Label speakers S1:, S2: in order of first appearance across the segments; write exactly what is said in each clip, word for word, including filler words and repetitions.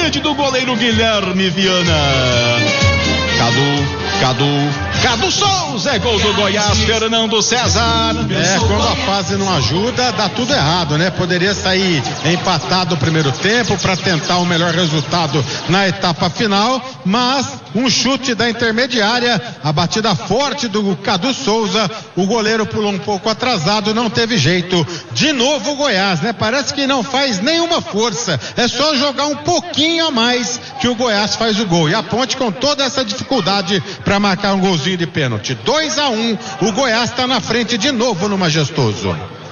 S1: frente do goleiro Guilherme Viana. Cadu, Cadu, Cadu Souza, é gol do Goiás, Fernando César.
S2: É, quando a fase não ajuda, dá tudo errado, né? Poderia sair empatado o primeiro tempo para tentar um melhor resultado na etapa final, mas um chute da intermediária, a batida forte do Cadu Souza, o goleiro pulou um pouco atrasado, não teve jeito. De novo o Goiás, né? Parece que não faz nenhuma força, é só jogar um pouquinho a mais que o Goiás faz o gol. E a Ponte com toda essa dificuldade para marcar um golzinho de pênalti. dois a um, o Goiás está na frente de novo no Majestoso.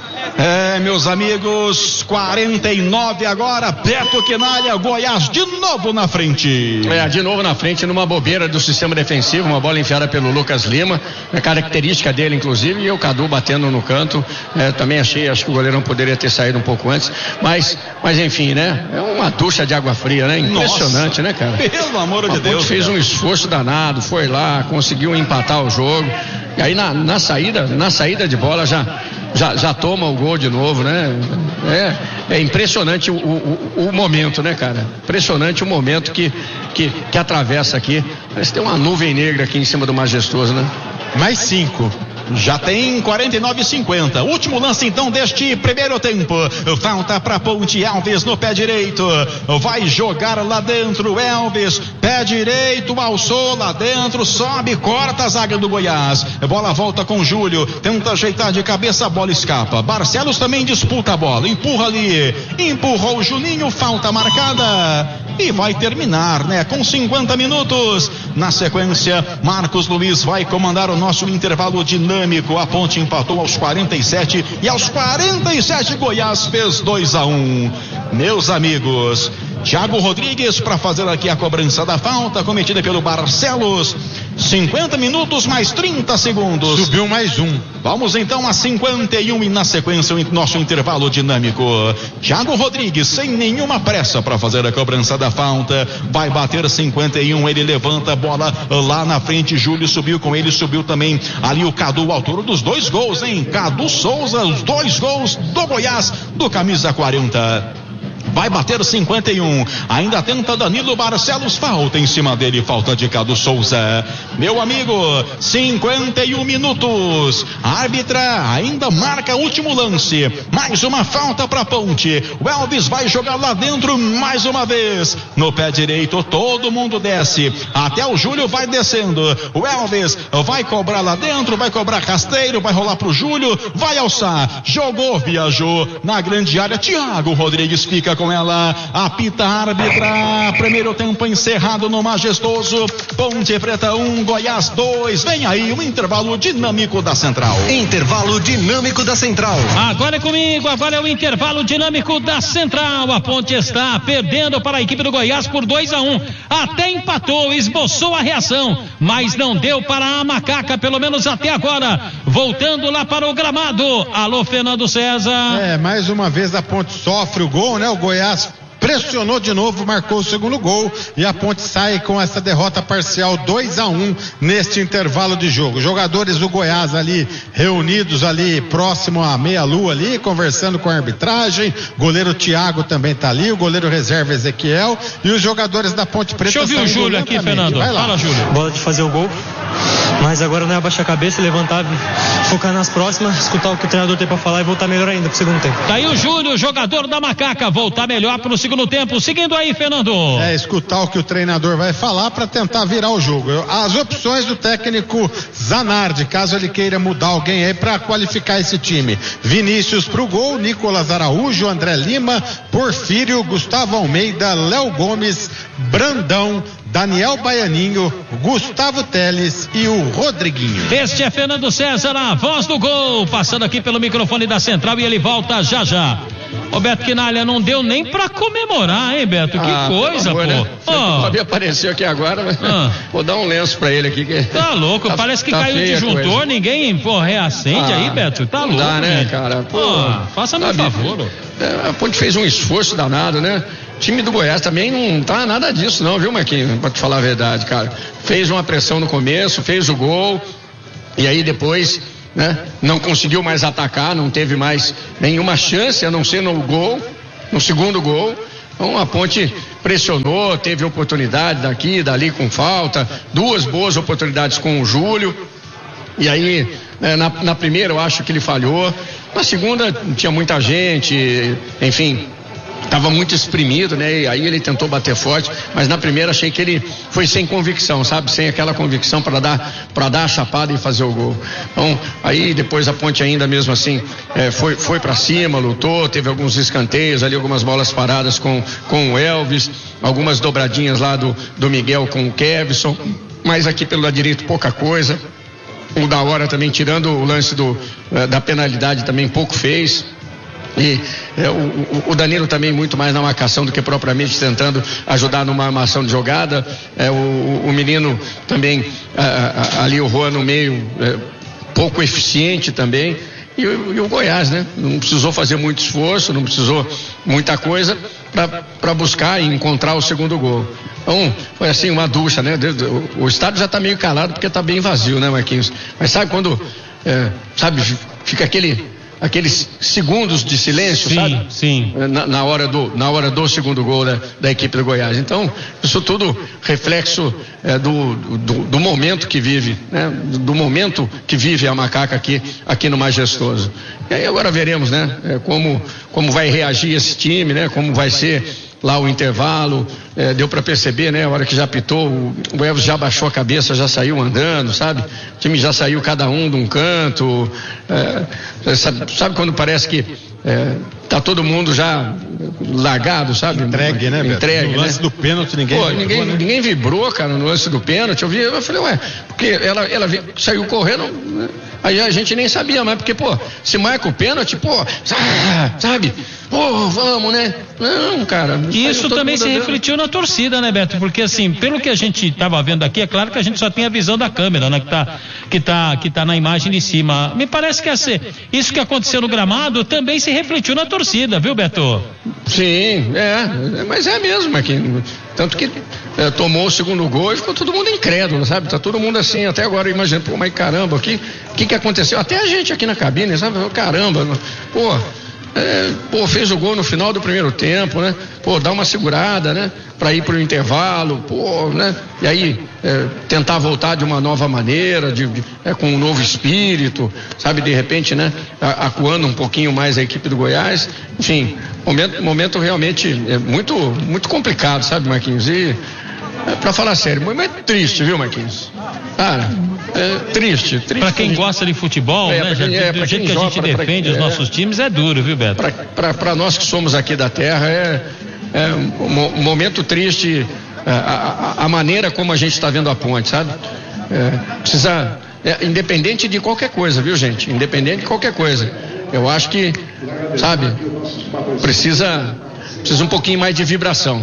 S1: É, meus amigos, quarenta e nove agora, Beto Quinalha, Goiás de novo na frente.
S3: É, de novo na frente, numa bobeira do sistema defensivo, uma bola enfiada pelo Lucas Lima, é característica dele inclusive, e o Cadu batendo no canto, é, também achei, acho que o goleiro não poderia ter saído um pouco antes, mas, mas enfim, né, é uma ducha de água fria, né, impressionante. Nossa, né, cara?
S1: Pelo amor de Deus.
S3: Fez um esforço danado, foi lá, conseguiu empatar o jogo, e aí na, na saída, na saída de bola já Já, já toma o gol de novo, né? É, é impressionante o, o, o momento, né, cara? Impressionante o momento que, que, que atravessa aqui. Parece que tem uma nuvem negra aqui em cima do Majestoso, né?
S2: Mais cinco.
S1: Já tem quarenta e nove e cinquenta. Último lance então deste primeiro tempo. Falta para Ponte. Alves no pé direito. Vai jogar lá dentro. Elvis, pé direito, alçou lá dentro, sobe, corta a zaga do Goiás. Bola volta com Júlio. Tenta ajeitar de cabeça, a bola escapa. Barcelos também disputa a bola. Empurra ali. Empurrou o Juninho. Falta marcada. E vai terminar, né? Com cinquenta minutos. Na sequência, Marcos Luiz vai comandar o nosso intervalo dinâmico. A Ponte empatou aos quarenta e sete e aos quarenta e sete Goiás fez dois a um. Meus amigos, Thiago Rodrigues para fazer aqui a cobrança da falta cometida pelo Barcelos. cinquenta minutos mais trinta segundos.
S2: Subiu mais um.
S1: Vamos então a cinquenta e um e na sequência o nosso intervalo dinâmico. Thiago Rodrigues sem nenhuma pressa para fazer a cobrança da falta. Vai bater cinquenta e um, ele levanta a bola lá na frente. Júlio subiu com ele, subiu também ali o Cadu, autor dos dois gols, hein? Cadu Souza, os dois gols do Goiás, do camisa quarenta. Vai bater cinquenta e um. Ainda tenta Danilo Barcelos. Falta em cima dele. Falta de Cadu Souza. Meu amigo, cinquenta e um minutos. A árbitra ainda marca o último lance. Mais uma falta para Ponte. O Elvis vai jogar lá dentro mais uma vez. No pé direito, todo mundo desce. Até o Júlio vai descendo. O Elvis vai cobrar lá dentro. Vai cobrar rasteiro. Vai rolar pro Júlio. Vai alçar. Jogou, viajou na grande área. Thiago Rodrigues fica com ela, apita a árbitra. Primeiro tempo encerrado no Majestoso. Ponte Preta um, Goiás dois. Vem aí o intervalo dinâmico da Central.
S4: Intervalo dinâmico da Central.
S5: Agora é comigo, agora é o intervalo dinâmico da Central. A Ponte está perdendo para a equipe do Goiás por dois a um. Até empatou, esboçou a reação, mas não deu para a Macaca, pelo menos até agora. Voltando lá para o gramado. Alô, Fernando César.
S2: É, mais uma vez a Ponte sofre o gol, né? O Goiás pressionou de novo, marcou o segundo gol e a Ponte sai com essa derrota parcial dois a um neste intervalo de jogo. Jogadores do Goiás ali reunidos ali próximo à meia-lua ali, conversando com a arbitragem. Goleiro Thiago também tá ali, o goleiro reserva Ezequiel e os jogadores da Ponte Preta.
S5: Deixa eu ouvir o Júlio aqui, Fernando.
S2: Vai lá.
S5: Fala, Júlio.
S6: Bola de fazer o gol, mas agora não é abaixar a cabeça, levantar, focar nas próximas, escutar o que o treinador tem pra falar e voltar melhor ainda pro segundo tempo.
S5: Tá aí o Júlio, jogador da Macaca, voltar melhor pro segundo tempo. Seguindo aí, Fernando.
S2: É, escutar o que o treinador vai falar para tentar virar o jogo. As opções do técnico Zanardi, caso ele queira mudar alguém aí para qualificar esse time: Vinícius pro gol, Nicolas Araújo, André Lima, Porfírio, Gustavo Almeida, Léo Gomes, Brandão, Daniel Baianinho, Gustavo Teles e o Rodriguinho.
S5: Este é Fernando César, a voz do gol, passando aqui pelo microfone da Central e ele volta já já. Ô Beto Quinalha, não deu nem pra comemorar, hein, Beto? Que
S3: ah,
S5: coisa,
S3: amor,
S5: pô.
S3: Né?
S5: Oh.
S3: Fabio apareceu aqui agora, mas ah. vou dar um lenço pra ele aqui. Que
S5: tá louco, tá, parece que tá caiu o disjuntor, ninguém, pô, reacende ah, aí, Beto. Tá
S3: não
S5: louco,
S3: dá, né,
S5: gente?
S3: cara? Pô,
S5: oh, faça-me um favor.
S3: É, a Ponte fez um esforço danado, né? O time do Goiás também não tá nada disso não, viu, Marquinhos? Pra te falar a verdade, cara. Fez uma pressão no começo, fez o gol, e aí depois, né, não conseguiu mais atacar, não teve mais nenhuma chance, a não ser no gol, no segundo gol. Então a Ponte pressionou, teve oportunidade daqui, dali com falta, duas boas oportunidades com o Júlio. E aí, né, na, na primeira eu acho que ele falhou, na segunda tinha muita gente, enfim, estava muito exprimido, né? E aí ele tentou bater forte, mas na primeira achei que ele foi sem convicção, sabe? Sem aquela convicção para dar para dar a chapada e fazer o gol. Então, aí depois a Ponte ainda mesmo assim é, foi foi para cima, lutou, teve alguns escanteios ali, algumas bolas paradas com com o Elvis, algumas dobradinhas lá do do Miguel com o Kevson, mas aqui pelo lado direito pouca coisa. O da hora também, tirando o lance do, da penalidade, também pouco fez. E é, o, o Danilo também muito mais na marcação do que propriamente tentando ajudar numa armação de jogada. É, o, o menino também, a, a, ali o Juan no meio, é, pouco eficiente também. E, e o Goiás, né? Não precisou fazer muito esforço, não precisou muita coisa para buscar e encontrar o segundo gol. Então, foi assim, uma ducha, né? O estádio já está meio calado porque está bem vazio, né, Marquinhos? Mas sabe quando, é, sabe, fica aquele, aqueles segundos de silêncio,
S5: sim,
S3: sabe?
S5: Sim,
S3: na, na hora do, na hora do segundo gol da, da equipe do Goiás. Então, isso tudo reflexo é, do, do, do momento que vive, né? Do momento que vive a Macaca aqui, aqui no Majestoso. E aí agora veremos, né? É, como, como vai reagir esse time, né? Como vai ser lá o intervalo, é, deu para perceber, né? A hora que já pitou, o, o Elvis já baixou a cabeça, já saiu andando, sabe? O time já saiu cada um de um canto, é, sabe, sabe quando parece que é, tá todo mundo já largado, sabe?
S2: Entregue, né, Beto?
S3: Entregue,
S2: no lance
S3: né?
S2: do pênalti ninguém
S3: Pô,
S2: vibrou,
S3: ninguém,
S2: né?
S3: ninguém vibrou, cara, no lance do pênalti. Eu vi, eu falei, ué, porque ela, ela saiu correndo, né? Aí a gente nem sabia, mas porque, pô, se marca o pênalti, pô, sabe? Pô, vamos, né? Não, cara.
S5: E isso também se refletiu na torcida, né, Beto? Porque, assim, pelo que a gente estava vendo aqui, é claro que a gente só tem a visão da câmera, né? Que tá, que tá, que tá na imagem de cima. Me parece que essa, isso que aconteceu no gramado também se refletiu na torcida, viu, Beto?
S3: Sim, é, mas é mesmo aqui. Tanto que é, tomou o segundo gol e ficou todo mundo incrédulo, sabe? Tá todo mundo assim, até agora imaginando, pô, mas caramba, o que, que que aconteceu? Até a gente aqui na cabine, sabe? Caramba, pô, é, pô, fez o gol no final do primeiro tempo, né? Pô, dá uma segurada, né? Pra ir pro intervalo, pô, né? E aí, é, tentar voltar de uma nova maneira, de, de, é, com um novo espírito, sabe? De repente, né? A, acuando um pouquinho mais a equipe do Goiás. Enfim, momento, momento realmente é muito, muito complicado, sabe, Marquinhos? E, é, pra falar sério, mas é triste, viu, Marquinhos? Cara, é triste, triste.
S5: Pra quem gosta de futebol,
S3: é,
S5: né?
S3: Quem,
S5: Já,
S3: é,
S5: do jeito que a
S3: joga,
S5: gente
S3: pra,
S5: defende
S3: pra,
S5: os
S3: é,
S5: nossos times é duro, viu, Beto?
S3: Pra, pra, pra nós que somos aqui da terra, é, é um, um momento triste, é, a, a, a maneira como a gente está vendo a Ponte, sabe? É, precisa, é, independente de qualquer coisa, viu, gente? Independente de qualquer coisa. Eu acho que, sabe, precisa, precisa um pouquinho mais de vibração.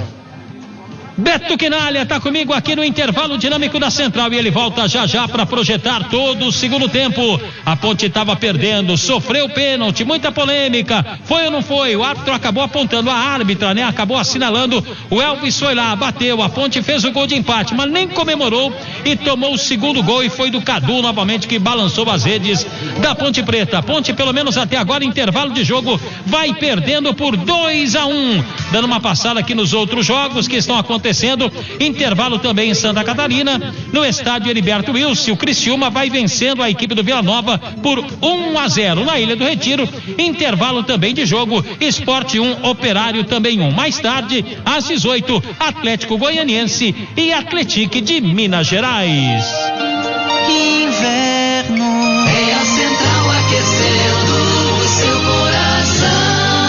S5: Beto Quinalha está comigo aqui no intervalo dinâmico da Central e ele volta já já para projetar todo o segundo tempo. A Ponte estava perdendo, sofreu pênalti, muita polêmica, foi ou não foi? O árbitro acabou apontando a árbitra, né? Acabou assinalando, o Elvis foi lá, bateu, a Ponte fez o gol de empate, mas nem comemorou e tomou o segundo gol e foi do Cadu novamente que balançou as redes da Ponte Preta. A Ponte, pelo menos até agora, intervalo de jogo, vai perdendo por dois a um. Dando uma passada aqui nos outros jogos que estão acontecendo. Acontecendo, intervalo também em Santa Catarina, no estádio Heriberto Wilson, o Criciúma vai vencendo a equipe do Vila Nova por um a zero. Na Ilha do Retiro, intervalo também de jogo, Sport um, Operário também um. Mais tarde, às dezoito, Atlético Goianiense e Atlético de Minas Gerais.
S7: Inverno é a Central aquecendo o seu coração.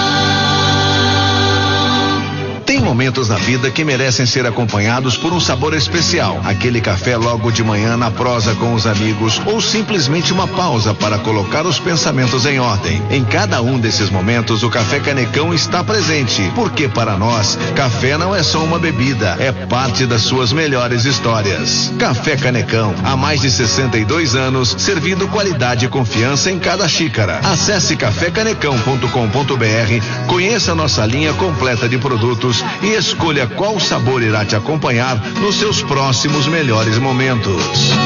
S8: Tem momentos na vida que merecem ser acompanhados por um sabor especial. Aquele café logo de manhã na prosa com os amigos ou simplesmente uma pausa para colocar os pensamentos em ordem. Em cada um desses momentos, o Café Canecão está presente, porque para nós, café não é só uma bebida, é parte das suas melhores histórias. Café Canecão, há mais de sessenta e dois anos, servindo qualidade e confiança em cada xícara. Acesse café canecão ponto com ponto br, conheça nossa linha completa de produtos e escolha qual sabor irá te acompanhar nos seus próximos melhores momentos.